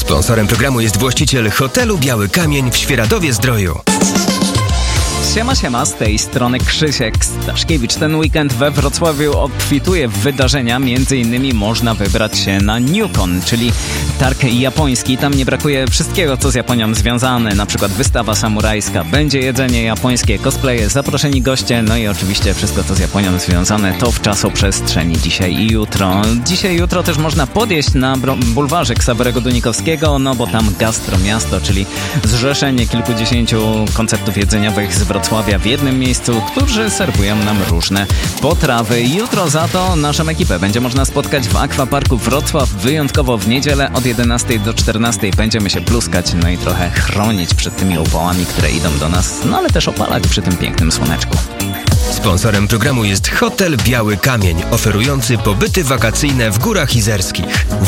Sponsorem programu jest właściciel hotelu Biały Kamień w Świeradowie-Zdroju. Siema, z tej strony Krzysiek Staszkiewicz. Ten weekend we Wrocławiu obfituje w wydarzenia. Między innymi można wybrać się na Newcon, czyli targ japoński. Tam nie brakuje wszystkiego, co z Japonią związane. Na przykład wystawa samurajska, będzie jedzenie japońskie, cosplaye, zaproszeni goście, no i oczywiście wszystko, co z Japonią związane, to w czasoprzestrzeni dzisiaj i jutro. Dzisiaj i jutro też można podjeść na bulwarze Ksawerego Dunikowskiego, no bo tam gastromiasto, czyli zrzeszenie kilkudziesięciu konceptów jedzeniowych z Wrocławia w jednym miejscu, którzy serwują nam różne potrawy. Jutro za to naszą ekipę będzie można spotkać w Akwaparku Wrocław, wyjątkowo w niedzielę od 11 do 14. Będziemy się pluskać, no i trochę chronić przed tymi upałami, które idą do nas, no ale też opalać przy tym pięknym słoneczku. Sponsorem programu jest hotel Biały Kamień, oferujący pobyty wakacyjne w Górach Izerskich.